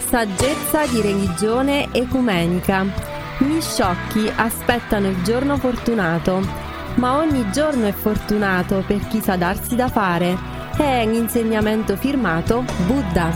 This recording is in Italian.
saggezza di religione ecumenica. Gli sciocchi aspettano il giorno fortunato, ma ogni giorno è fortunato per chi sa darsi da fare. È l'insegnamento firmato Buddha.